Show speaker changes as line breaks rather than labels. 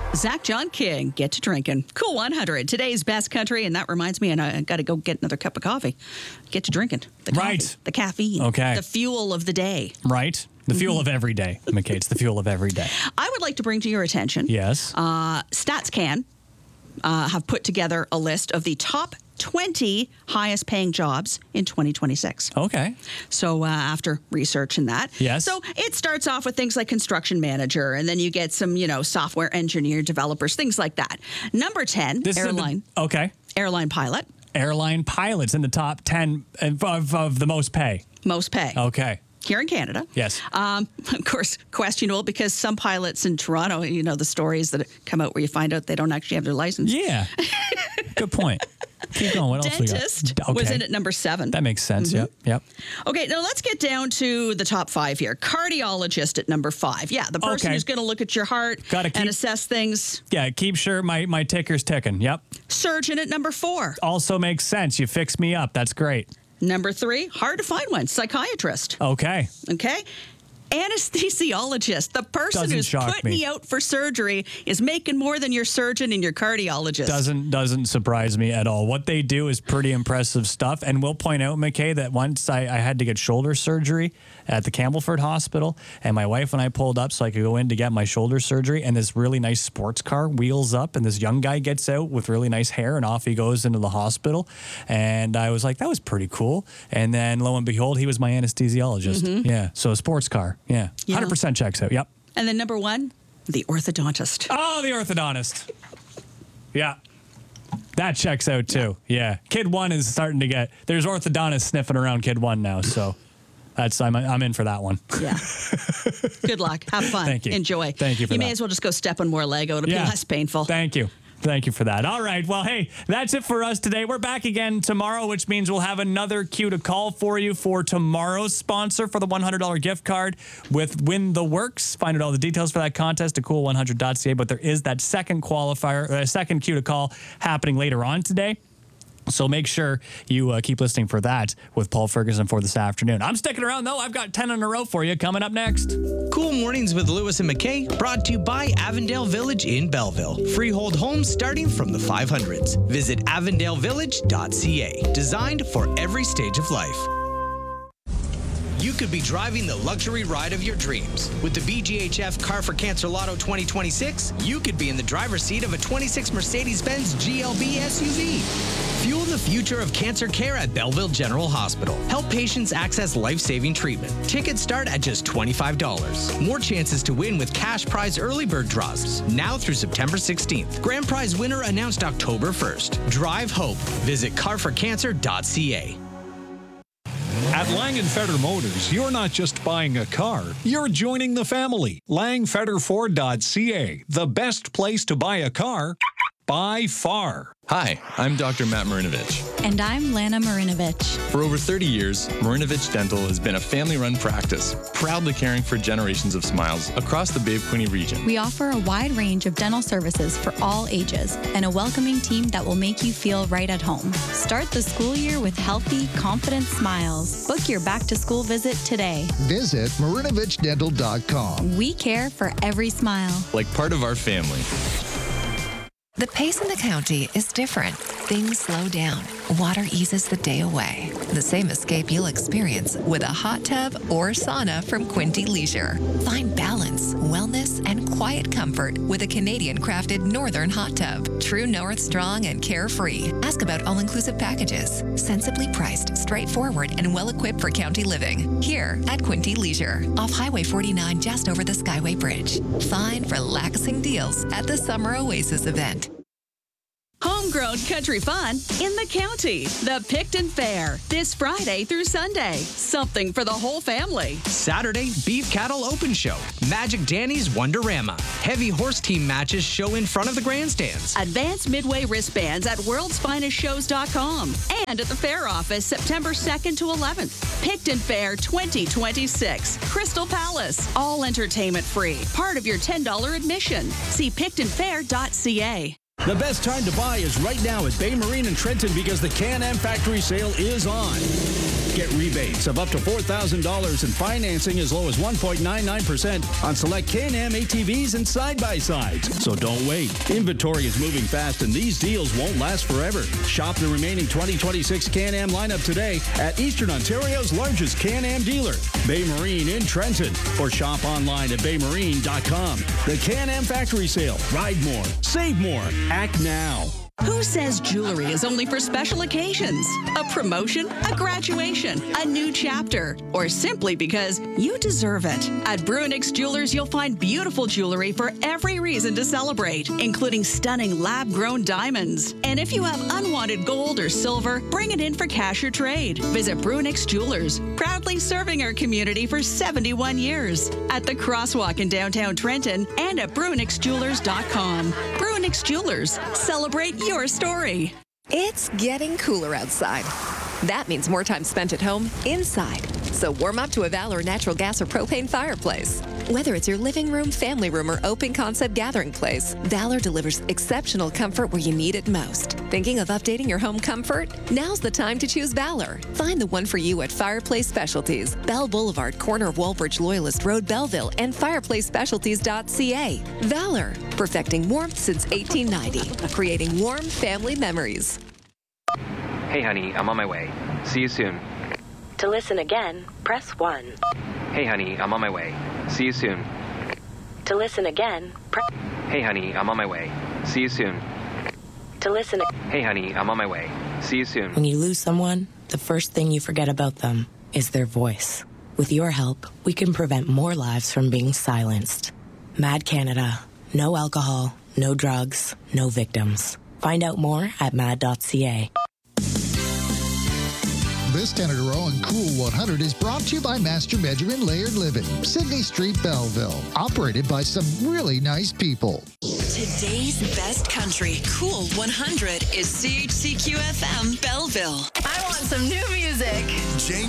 Zach John King, Get to Drinking. Cool 100, today's best country. And that reminds me, and I got to go get another cup of coffee. Get to drinking. The coffee,
right.
The caffeine.
Okay.
The fuel of the day.
Right. The fuel of every day, McKay. It's the fuel of every day.
I would like to bring to your attention.
Yes.
StatsCan have put together a list of the top 20 highest paying jobs in 2026.
Okay.
So after researching that.
Yes.
So it starts off with things like construction manager, and then you get some, software engineer, developers, things like that. Number 10, airline.
Okay.
Airline pilot.
Airline pilots in the top 10 of the most pay.
Most pay.
Okay.
Here in Canada.
Yes.
Of course, questionable because some pilots in Toronto, the stories that come out where you find out they don't actually have their license.
Yeah. Good point. Keep going. What else we got?
Dentist was in at number 7.
That makes sense.
Mm-hmm.
Yep.
Okay, now let's get down to the top 5 here. Cardiologist at number 5. Yeah, the person who's going to look at your heart and assess things.
Yeah, keep sure my ticker's ticking. Yep.
Surgeon at number 4.
Also makes sense. You fix me up. That's great.
Number 3, hard to find one, psychiatrist.
Okay.
Anesthesiologist, the person who's putting you out for surgery, is making more than your surgeon and your cardiologist.
Doesn't surprise me at all. What they do is pretty impressive stuff. And we'll point out, McKay, that once I had to get shoulder surgery at the Campbellford Hospital, and my wife and I pulled up so I could go in to get my shoulder surgery, and this really nice sports car wheels up, and this young guy gets out with really nice hair, and off he goes into the hospital. And I was like, that was pretty cool. And then lo and behold, he was my anesthesiologist. Mm-hmm. Yeah. So a sports car. Yeah. 100% checks out. Yep.
And then number 1, the orthodontist.
Oh, the orthodontist. Yeah. That checks out too. Yeah. Kid 1 is starting to get, there's orthodontists sniffing around Kid 1 now. So I'm in for that one.
Yeah. Good luck. Have fun.
Thank you.
Enjoy.
Thank you for that.
You may as well just go step on more Lego. It'll be less painful.
Thank you. Thank you for that. All right. Well, hey, that's it for us today. We're back again tomorrow, which means we'll have another cue to call for you for tomorrow's sponsor for the $100 gift card with Win the Works. Find out all the details for that contest at cool100.ca. But there is that second qualifier, second cue to call happening later on today. So make sure you keep listening for that with Paul Ferguson for this afternoon. I'm sticking around, though. I've got 10 in a row for you coming up next.
Cool Mornings with Lewis and McKay, brought to you by Avondale Village in Belleville. Freehold homes starting from the 500s. Visit avondalevillage.ca. Designed for every stage of life. You could be driving the luxury ride of your dreams. With the BGHF Car for Cancer Lotto 2026, you could be in the driver's seat of a 26 Mercedes-Benz GLB SUV. Fuel the future of cancer care at Belleville General Hospital. Help patients access life-saving treatment. Tickets start at just $25. More chances to win with cash prize early bird draws, now through September 16th. Grand prize winner announced October 1st. Drive hope. Visit carforcancer.ca.
At Lang&Feder Motors, you're not just buying a car, you're joining the family. LangFederFord.ca, the best place to buy a car by far.
Hi, I'm Dr. Matt Marinovich.
And I'm Lana Marinovich.
For over 30 years, Marinovich Dental has been a family-run practice, proudly caring for generations of smiles across the Bay Quinte region.
We offer a wide range of dental services for all ages and a welcoming team that will make you feel right at home. Start the school year with healthy, confident smiles. Book your back-to-school visit today.
Visit MarinovichDental.com.
We care for every smile.
Like part of our family.
The pace in the county is different. Things slow down. Water eases the day away. The same escape you'll experience with a hot tub or sauna from Quinte Leisure. Find balance, wellness, and quiet comfort with a Canadian-crafted Northern hot tub. True North strong and carefree. Ask about all-inclusive packages. Sensibly priced, straightforward, and well-equipped for county living. Here at Quinte Leisure, off Highway 49 just over the Skyway Bridge. Find relaxing deals at the Summer Oasis event.
Homegrown country fun in the county. The Picton Fair, this Friday through Sunday. Something for the whole family.
Saturday, Beef Cattle Open Show. Magic Danny's Wonderama. Heavy horse team matches show in front of the grandstands.
Advanced Midway wristbands at worldsfinestshows.com. And at the fair office, September 2nd to 11th. Picton Fair 2026. Crystal Palace. All entertainment free. Part of your $10 admission. See pictonfair.ca.
The best time to buy is right now at Bay Marine in Trenton because the Can-Am Factory Sale is on. Get rebates of up to $4,000 and financing as low as 1.99% on select Can-Am ATVs and side-by-sides. So don't wait. Inventory is moving fast and these deals won't last forever. Shop the remaining 2026 Can-Am lineup today at Eastern Ontario's largest Can-Am dealer, Bay Marine in Trenton, or shop online at baymarine.com. The Can-Am Factory Sale. Ride more. Save more. Act now.
Who says jewelry is only for special occasions? A promotion, a graduation, a new chapter, or simply because you deserve it. At Bruinix Jewelers, you'll find beautiful jewelry for every reason to celebrate, including stunning lab-grown diamonds. And if you have unwanted gold or silver, bring it in for cash or trade. Visit Bruinix Jewelers, proudly serving our community for 71 years. At the Crosswalk in downtown Trenton and at BruinixJewelers.com. Bruinix Jewelers. Celebrate your story.
It's getting cooler outside. That means more time spent at home inside. So warm up to a Valor natural gas or propane fireplace. Whether it's your living room, family room, or open concept gathering place, Valor delivers exceptional comfort where you need it most. Thinking of updating your home comfort? Now's the time to choose Valor. Find the one for you at Fireplace Specialties, Bell Boulevard, corner of Walbridge Loyalist Road, Belleville, and fireplacespecialties.ca. Valor, perfecting warmth since 1890, creating warm family memories.
Hey honey, I'm on my way. See you soon.
To listen again, press 1.
Hey honey, I'm on my way. See you soon.
To listen again, press...
Hey honey, I'm on my way. See you soon.
To listen...
Hey honey, I'm on my way. See you soon.
When you lose someone, the first thing you forget about them is their voice. With your help, we can prevent more lives from being silenced. MAD Canada. No alcohol, no drugs, no victims. Find out more at mad.ca.
This Canada Row and Cool 100 is brought to you by Master Benjamin Laird Living, Sydney Street, Belleville. Operated by some really nice people.
Today's best country, Cool 100, is CHCQ FM Belleville.
I want some new music.
Jane